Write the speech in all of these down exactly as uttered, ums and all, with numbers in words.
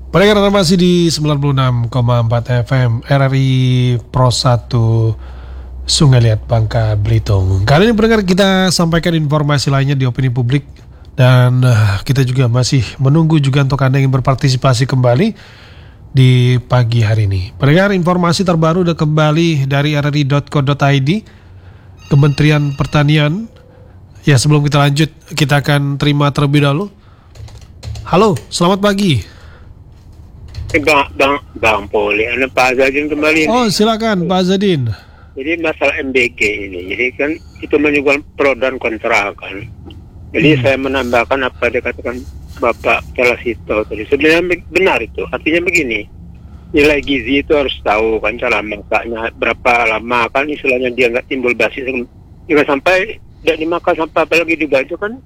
Pendengar masih di sembilan puluh enam koma empat F M R R I Pro satu Sungai Liat, Bangka Belitung. Kali ini pendengar kita sampaikan informasi lainnya di opini publik. Dan uh, kita juga masih menunggu juga untuk Anda yang berpartisipasi kembali di pagi hari ini. Pendengar, informasi terbaru udah kembali dari r r i dot co dot i d, Kementerian Pertanian. Ya, sebelum kita lanjut, kita akan terima terlebih dahulu. Halo, selamat pagi. Bang, Bang, Bang Poli, ada Pak Zadin kembali. Oh, silakan Pak Zadin. Jadi masalah M B G ini, jadi kan itu menyuguhkan pro dan kontra kan. Jadi hmm. saya menambahkan apa dikatakan Bapak Telasito tadi. Sebenarnya benar itu. Artinya begini, nilai gizi itu harus tahu kan cara masaknya, berapa lama kan istilahnya dia nggak timbul basi. Jika sampai tidak dimakan sampai apalagi juga itu kan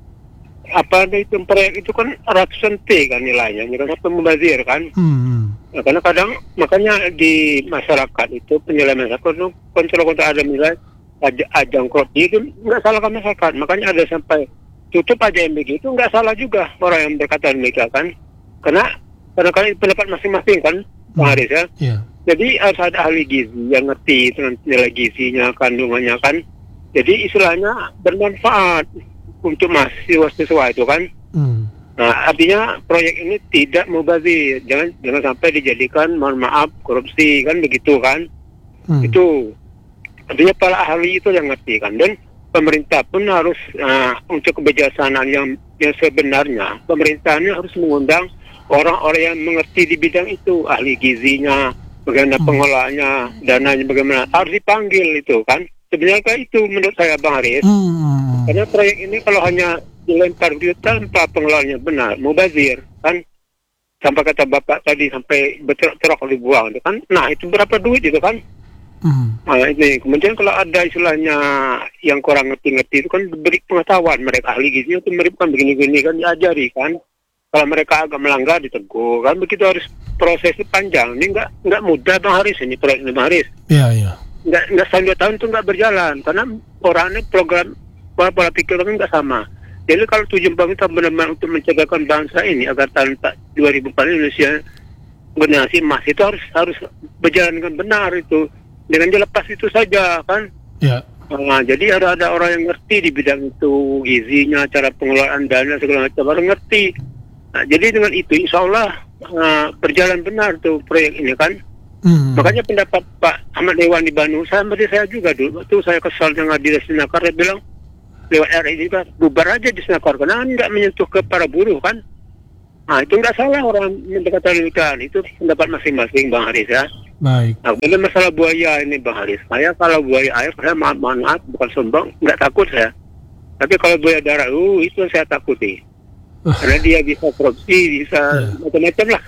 apa ada itu proyek itu kan ratusan T kan nilainya, jangan sampai membazir kan. Hmm. Nah, karena kadang makanya di masyarakat itu penilaian masyarakat itu kontrol kontrol ada nilai ajang krop itu nggak salahkan masyarakat, makanya ada sampai tutup aja M B G itu nggak salah juga orang yang berkata demikian kan, karena kadang-kadang pendapat masing-masing kan, Bang hmm. Haris ya. Yeah. Jadi harus ada ahli gizi yang ngerti itu nilai gizinya, kandungannya kan, jadi istilahnya bermanfaat untuk mahasiswa itu kan. Hmm. Nah, artinya proyek ini tidak mubazir, jangan jangan sampai dijadikan, mohon maaf, korupsi kan, begitu kan. Hmm. Itu artinya para ahli itu yang ngerti kan, dan pemerintah pun harus uh, untuk kebijaksanaan yang yang sebenarnya, pemerintahnya harus mengundang orang-orang yang mengerti di bidang itu, ahli gizinya, bagaimana hmm. pengolahannya, dananya bagaimana, harus dipanggil itu kan. Sebenarnya itu menurut saya Bang Haris. Hmm. Karena proyek ini kalau hanya dilempar duit tanpa pengelolaannya benar, mubazir kan. Sampai kata Bapak tadi sampai berterok-terok dibuang itu kan. Nah, itu berapa duit itu kan? Hmm. Nah, ini kemudian kalau ada istilahnya yang kurang ngerti-ngerti itu kan beri pengetahuan mereka ahli gizinya itu mereka begini-gini kan, diajari kan. Kalau mereka agak melanggar ditegur kan, begitu harus prosesnya panjang. Ini enggak enggak mudah Bang Haris, ini proyek ini Bang Haris. Iya, iya. Nggak, nggak setahun dua tahun itu nggak berjalan karena orangnya program pola, pola pikir orang nggak sama. Jadi kalau tujuan pemerintah benar-benar untuk mencerdaskan bangsa ini agar tahun dua ribu empat Indonesia generasi emas itu harus harus berjalan dengan benar itu, dengan dilepas itu saja kan. Ya. Nah, jadi ada ada orang yang ngerti di bidang itu, gizinya, cara pengelolaan dana segala macam orang ngerti. Nah, jadi dengan itu insya Allah uh, berjalan benar tuh proyek ini kan. Hmm. Makanya pendapat Pak Ahmad Dewan di Bandung, sama seperti saya juga dulu, waktu saya kesal dengan di Sinakar, dia bilang lewat R I juga bubar aja di Sinakar karena nggak menyentuh ke para buruh kan. Nah itu nggak salah orang mendekati demikian, itu pendapat masing-masing Bang Haris ya. Baik. Nah kemudian masalah buaya ini Bang Haris, saya kalau buaya air saya maaf maaf bukan sombong, nggak takut saya. Tapi kalau buaya darat, uh itu saya takuti, karena dia bisa korupsi, bisa yeah. macam-macam lah.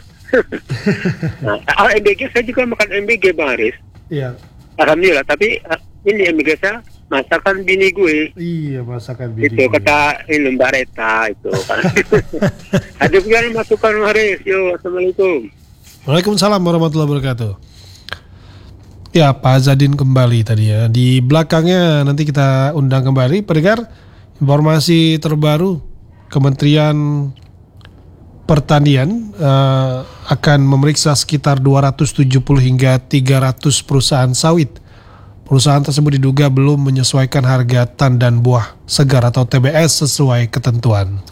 Nah, M B G saya juga makan M B G Bang Haris. Iya. Alhamdulillah, tapi ini M B G saya masakan bini gue. Iya, masakan bini. Itu gue. Kata ini Mbak Reta itu kan. Ada juga masukan Bang Haris. Yo, assalamualaikum. Waalaikumsalam warahmatullahi wabarakatuh. Ya, Pak Zadin kembali tadi ya. Di belakangnya nanti kita undang kembali pendengar informasi terbaru Kementerian Pertanian uh, akan memeriksa sekitar dua ratus tujuh puluh hingga tiga ratus perusahaan sawit. Perusahaan tersebut diduga belum menyesuaikan harga tandan buah segar atau T B S sesuai ketentuan.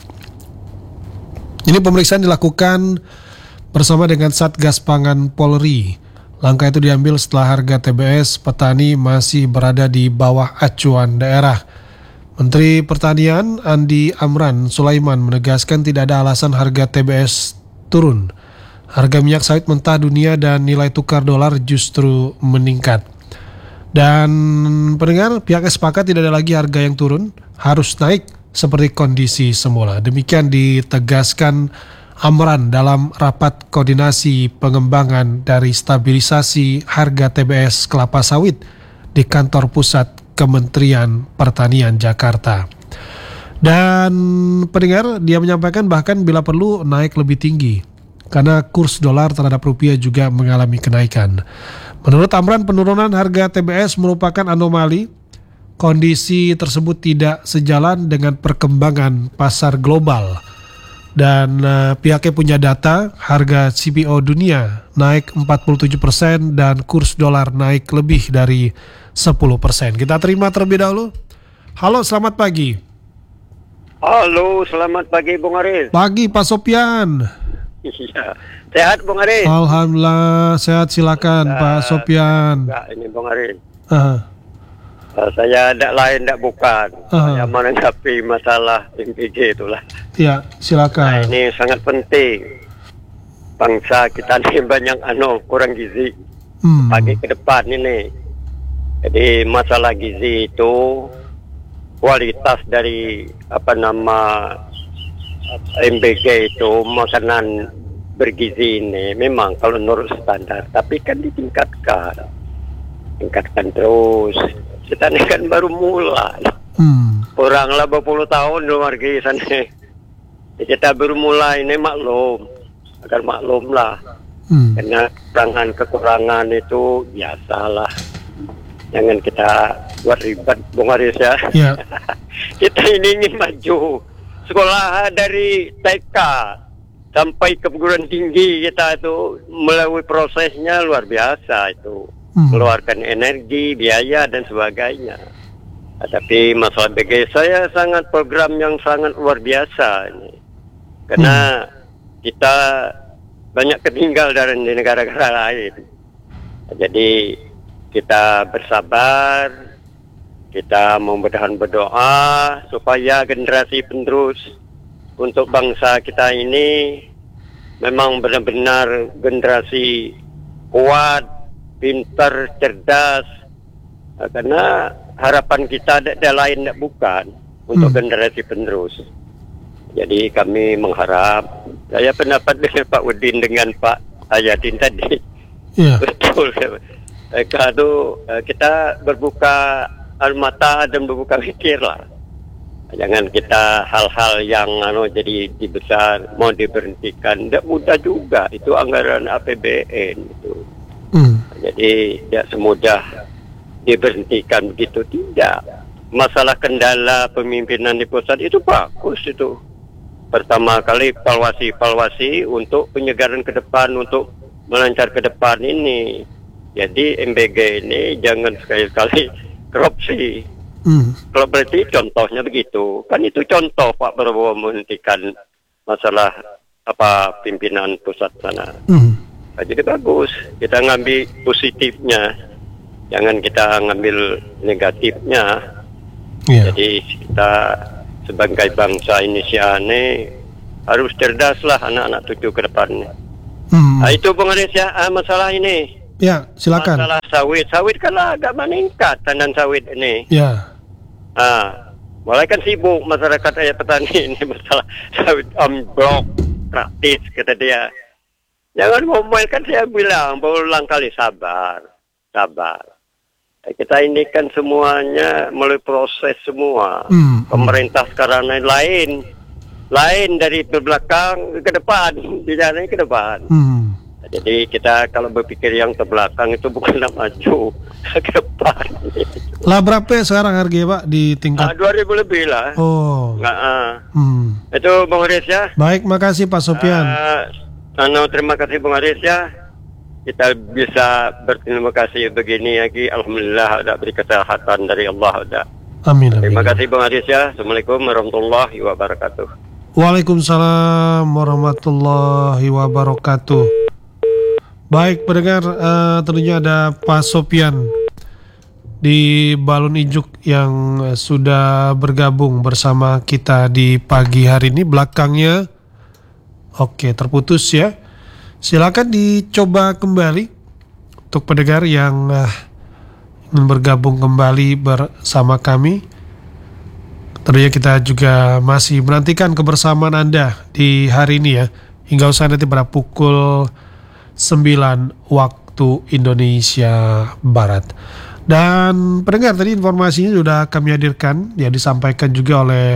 Ini pemeriksaan dilakukan bersama dengan Satgas Pangan Polri. Langkah itu diambil setelah harga T B S petani masih berada di bawah acuan daerah. Menteri Pertanian Andi Amran Sulaiman menegaskan tidak ada alasan harga T B S turun. Harga minyak sawit mentah dunia dan nilai tukar dolar justru meningkat. Dan pendengar, pihaknya sepakat tidak ada lagi harga yang turun, harus naik seperti kondisi semula. Demikian ditegaskan Amran dalam rapat koordinasi pengembangan dari stabilisasi harga T B S kelapa sawit di kantor pusat Kementerian Pertanian Jakarta. Dan pendengar, dia menyampaikan bahkan bila perlu naik lebih tinggi karena kurs dolar terhadap rupiah juga mengalami kenaikan. Menurut Amran, penurunan harga T B S merupakan anomali. Kondisi tersebut tidak sejalan dengan perkembangan pasar global. Dan uh, pihaknya punya data harga C P O dunia naik empat puluh tujuh persen dan kurs dolar naik lebih dari sepuluh persen. Kita terima terlebih dahulu. Halo, selamat pagi. Halo, selamat pagi Bung Aris. Pagi Pak Sopyan. Iya, sehat Bung Aris? Alhamdulillah sehat, silakan Pak Sopyan. Enggak, ini Bung Aris. Uh, Uh, saya tidak lain, tidak bukan. Uh. Saya menanggapi masalah M P G itulah. ya, silakan. Nah, ini sangat penting. Bangsa kita ini banyak anu kurang gizi. Hmm. Pagi ke depan ini. Jadi masalah gizi itu kualitas dari apa nama M B G itu makanan bergizi ini memang kalau menurut standar, tapi kan ditingkatkan, tingkatkan terus. Kita ini kan baru mulai, hmm. kuranglah dua puluh tahun luar lagi sana. Kita baru mulai ini maklum, agar maklum lah. Hmm. Karena kekurangan-kekurangan itu biasalah. Jangan kita buat ribet, Bung Aris ya. Ya. Kita ini ingin maju. Sekolah dari T K sampai ke perguruan tinggi kita itu melalui prosesnya luar biasa itu. Hmm. Keluarkan energi, biaya dan sebagainya. Tapi masalah B G saya sangat program yang sangat luar biasa ini. Karena hmm. kita banyak ketinggal dari negara-negara lain. Jadi kita bersabar, kita memudahan berdoa supaya generasi penerus untuk bangsa kita ini memang benar-benar generasi kuat, pintar, cerdas. Karena harapan kita ada lain tidak bukan untuk hmm. generasi penerus. Jadi kami mengharap, saya pendapat dengan Pak Udin dengan Pak Ayadin tadi. Yeah. Betul. Mereka itu kita berbuka mata dan berbuka pikir lah. Jangan kita hal-hal yang anu jadi dibesar mau diberhentikan. Tidak mudah juga. Itu anggaran A P B N itu. Hmm. Jadi tidak semudah diberhentikan begitu, tidak. Masalah kendala pemimpinan di pusat itu bagus itu. Pertama kali evaluasi-evaluasi untuk penyegaran ke depan, untuk melancar ke depan ini. Jadi M B G ini jangan sekali-kali korupsi. Hmm. Kalau berarti contohnya begitu, kan itu contoh Pak Prabowo menghentikan masalah apa pimpinan pusat sana. Hmm. Nah, jadi bagus, kita ngambil positifnya, jangan kita ngambil negatifnya. Yeah. Jadi kita sebagai bangsa Indonesia ini harus cerdas lah anak-anak tujuh ke depannya. Hmm. Nah, itu Bung Aris ya, ah, masalah ini. Ya, silakan. Masalah sawit, sawit kan agak meningkat tandan sawit ini. Ya. Ah, mulai kan sibuk masyarakat ayah petani ini masalah sawit amblok praktis kata dia. Jangan ngomel, kan saya bilang berulang kali sabar, sabar. Kita ini kan semuanya melalui proses semua. Hmm. Pemerintah sekarang lain, lain dari belakang ke depan, bicaranya ke depan. Hmm. Jadi kita kalau berpikir yang terbelakang itu bukan nak maju ke depan. Lah berapa ya sekarang harganya Pak di tingkat? Ah, dua ribu lebih lah. Oh. Nggak, ah. hmm. Itu Bung Aris ya. Baik, makasih Pak Sopyan. Uh, anu, terima kasih Bung Aris ya. Kita bisa berterima kasih begini lagi. Alhamdulillah ada beri kesehatan dari Allah ada. Amin, amin. Terima kasih Bung Aris ya. Assalamualaikum warahmatullahi wabarakatuh. Waalaikumsalam warahmatullahi wabarakatuh. Baik pendengar, uh, tentunya ada Pak Sopyan di Balun Ijuk yang uh, sudah bergabung bersama kita di pagi hari ini. Belakangnya oke terputus ya. Silakan dicoba kembali untuk pendengar yang uh, ingin bergabung kembali bersama kami. Tentunya kita juga masih menantikan kebersamaan Anda di hari ini ya, hingga usai nanti pada pukul sembilan waktu Indonesia Barat. Dan pendengar, tadi informasinya sudah kami hadirkan, ya disampaikan juga oleh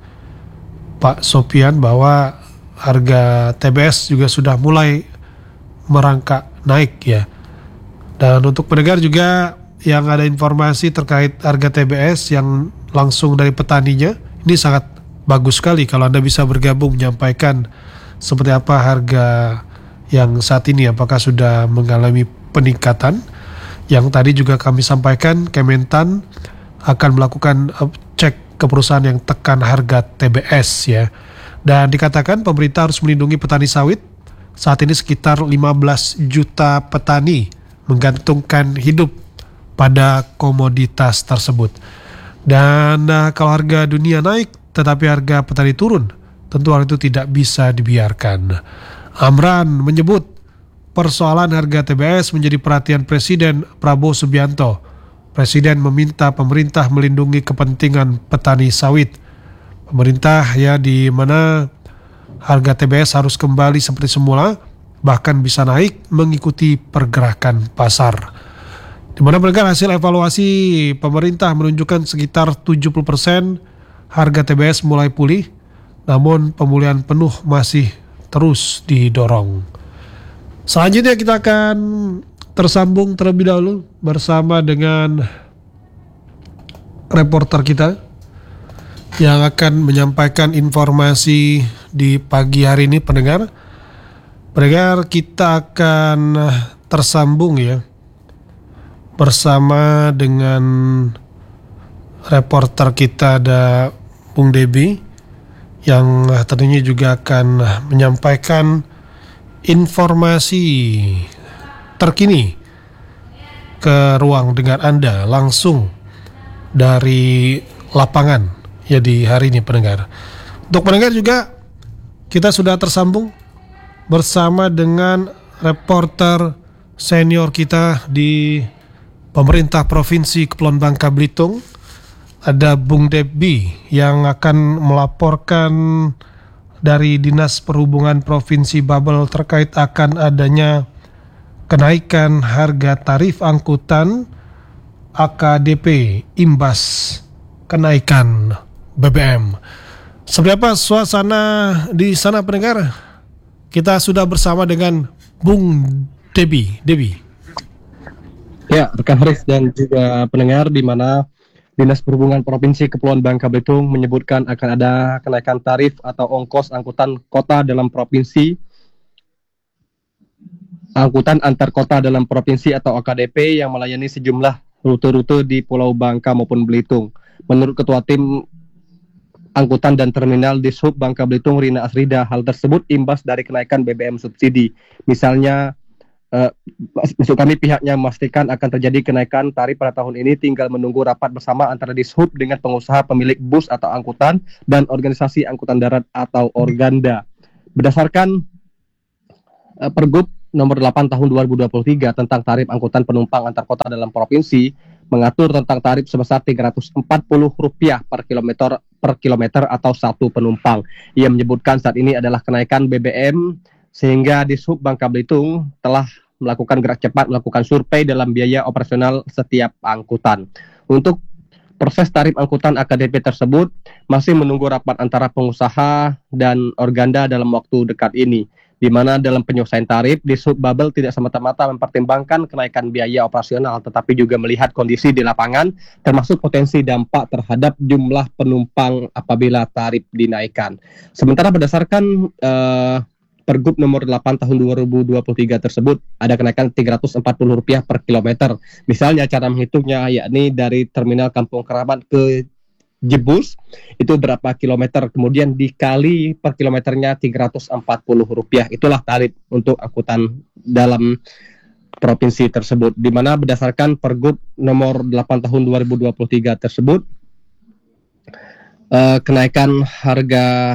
Pak Sopyan bahwa harga T B S juga sudah mulai merangkak naik ya. Dan untuk pendengar juga yang ada informasi terkait harga T B S yang langsung dari petaninya, ini sangat bagus sekali kalau Anda bisa bergabung menyampaikan seperti apa harga yang saat ini, apakah sudah mengalami peningkatan. Yang tadi juga kami sampaikan, Kementan akan melakukan uh, cek ke perusahaan yang tekan harga T B S ya. Dan dikatakan pemerintah harus melindungi petani sawit. Saat ini sekitar lima belas juta petani menggantungkan hidup pada komoditas tersebut. Dan uh, kalau harga dunia naik tetapi harga petani turun, tentu hal itu tidak bisa dibiarkan. Amran menyebut persoalan harga T B S menjadi perhatian Presiden Prabowo Subianto. Presiden meminta pemerintah melindungi kepentingan petani sawit. Pemerintah ya di mana harga T B S harus kembali seperti semula, bahkan bisa naik mengikuti pergerakan pasar. Di mana pendengar, hasil evaluasi pemerintah menunjukkan sekitar tujuh puluh persen harga T B S mulai pulih, namun pemulihan penuh masih terus didorong. Selanjutnya kita akan tersambung terlebih dahulu bersama dengan reporter kita yang akan menyampaikan informasi di pagi hari ini, pendengar. Pendengar, kita akan tersambung ya bersama dengan reporter kita, ada Bung Debi, yang tentunya juga akan menyampaikan informasi terkini ke ruang dengar Anda langsung dari lapangan ya di hari ini, pendengar. Untuk pendengar juga kita sudah tersambung bersama dengan reporter senior kita di pemerintah Provinsi Kepulauan Bangka Belitung, ada Bung Debi yang akan melaporkan dari Dinas Perhubungan Provinsi Babel terkait akan adanya kenaikan harga tarif angkutan A K D P imbas kenaikan B B M. Seperti apa suasana di sana, pendengar? Kita sudah bersama dengan Bung Debi. Debi. Ya, rekan Haris dan juga pendengar, di mana Dinas Perhubungan Provinsi Kepulauan Bangka Belitung menyebutkan akan ada kenaikan tarif atau ongkos angkutan kota dalam provinsi, angkutan antar kota dalam provinsi atau A K D P yang melayani sejumlah rute-rute di Pulau Bangka maupun Belitung. Menurut Ketua Tim Angkutan dan Terminal Dishub Bangka Belitung, Rina Asrida, hal tersebut imbas dari kenaikan B B M subsidi. Misalnya, Uh, maksud kami pihaknya memastikan akan terjadi kenaikan tarif pada tahun ini, tinggal menunggu rapat bersama antara Dishub dengan pengusaha pemilik bus atau angkutan dan organisasi angkutan darat atau Organda. Berdasarkan uh, Pergub nomor delapan tahun dua ribu dua puluh tiga tentang tarif angkutan penumpang antar kota dalam provinsi, mengatur tentang tarif sebesar tiga ratus empat puluh rupiah per kilometer per kilometer atau satu penumpang. Ia menyebutkan saat ini adalah kenaikan B B M, sehingga Dishub Bangka Belitung telah melakukan gerak cepat melakukan survei dalam biaya operasional setiap angkutan. Untuk proses tarif angkutan A K D P tersebut masih menunggu rapat antara pengusaha dan Organda dalam waktu dekat ini, di mana dalam penyelesaian tarif Dishub Babel tidak semata-mata mempertimbangkan kenaikan biaya operasional, tetapi juga melihat kondisi di lapangan, termasuk potensi dampak terhadap jumlah penumpang apabila tarif dinaikkan. Sementara berdasarkan uh, Pergub nomor delapan tahun dua ribu dua puluh tiga tersebut ada kenaikan tiga ratus empat puluh rupiah per kilometer. Misalnya cara menghitungnya yakni dari Terminal Kampung Keramat ke Jebus itu berapa kilometer, kemudian dikali per kilometernya tiga ratus empat puluh rupiah. Itulah tarif untuk angkutan dalam provinsi tersebut, di mana berdasarkan Pergub nomor delapan tahun dua ribu dua puluh tiga tersebut uh, kenaikan harga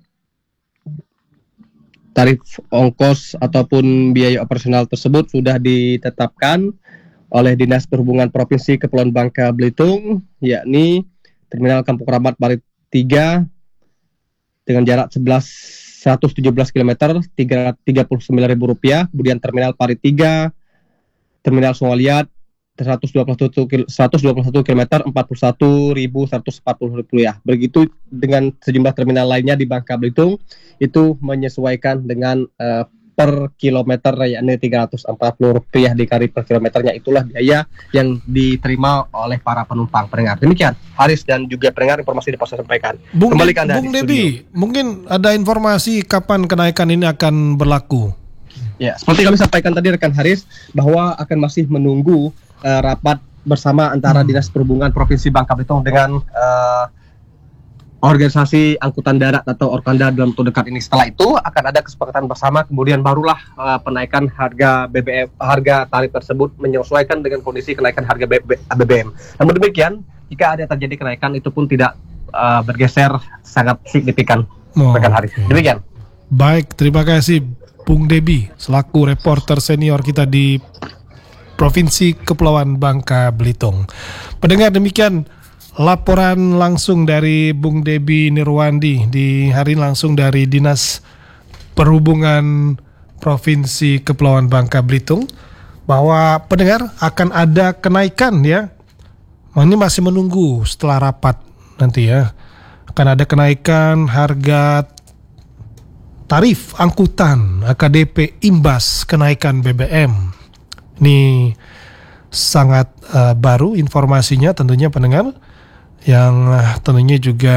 tarif ongkos ataupun biaya operasional tersebut sudah ditetapkan oleh Dinas Perhubungan Provinsi Kepulauan Bangka Belitung, yakni Terminal Kampung Keramat Parit tiga dengan jarak seratus tujuh belas kilometer tiga puluh sembilan ribu rupiah, kemudian Terminal Parit tiga, Terminal Songoliat seratus dua puluh satu kilometer empat puluh satu ribu seratus empat puluh rupiah. Begitu dengan sejumlah terminal lainnya di Bangka Belitung, itu menyesuaikan dengan uh, per kilometer, yakni tiga ratus empat puluh rupiah dikali per kilometernya. Itulah biaya yang diterima oleh para penumpang pendengar. Demikian Haris dan juga pendengar informasi dapat saya sampaikan. Bung, Kembali ke Anda Bung di Debi, studio. mungkin ada informasi kapan kenaikan ini akan berlaku? Ya, seperti kami sampaikan tadi rekan Haris, bahwa akan masih menunggu uh, rapat bersama antara Hmm. Dinas Perhubungan Provinsi Bangka Belitung dengan uh, organisasi angkutan darat atau Orkanda dalam waktu dekat ini. Setelah itu akan ada kesepakatan bersama, kemudian barulah uh, penaikan harga B B M, harga tarif tersebut menyesuaikan dengan kondisi kenaikan harga B B M. Namun demikian, jika ada terjadi kenaikan itu pun tidak uh, bergeser sangat signifikan. Oh, rekan Haris. Demikian. Baik, terima kasih Bung Debi selaku reporter senior kita di Provinsi Kepulauan Bangka Belitung. Pendengar, demikian laporan langsung dari Bung Debi Nirwandi di hari ini langsung dari Dinas Perhubungan Provinsi Kepulauan Bangka Belitung, bahwa pendengar akan ada kenaikan ya. Ini masih menunggu setelah rapat nanti ya. Akan ada kenaikan harga tarif angkutan A K D P imbas kenaikan B B M. Ini sangat uh, baru informasinya tentunya pendengar, yang uh, tentunya juga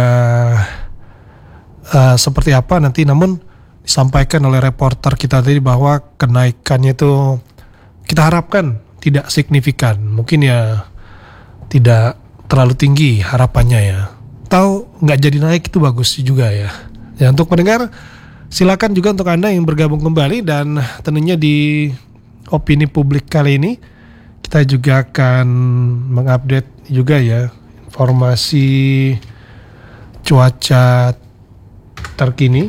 uh, seperti apa nanti, namun disampaikan oleh reporter kita tadi bahwa kenaikannya itu kita harapkan tidak signifikan, mungkin ya tidak terlalu tinggi harapannya ya, atau nggak jadi naik itu bagus juga ya. Ya, untuk pendengar silakan juga untuk Anda yang bergabung kembali, dan tentunya di opini publik kali ini kita juga akan mengupdate juga ya informasi cuaca terkini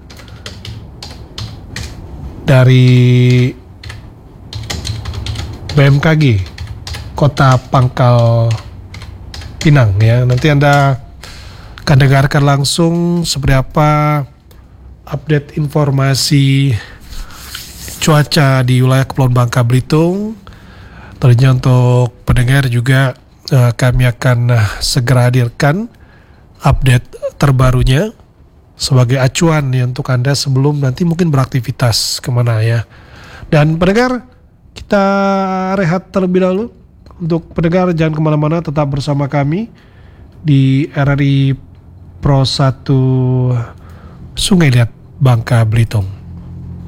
dari B M K G Kota Pangkal Pinang ya. Nanti Anda akan dengarkan langsung seperti apa update informasi cuaca di wilayah Kepulauan Bangka Belitung. Tentunya untuk pendengar juga uh, kami akan uh, segera hadirkan update terbarunya sebagai acuan ya untuk Anda sebelum nanti mungkin beraktivitas kemana ya. Dan pendengar, kita rehat terlebih dahulu. Untuk pendengar jangan kemana-mana, tetap bersama kami di R R I Pro satu Sungai Liat Bangka Belitung.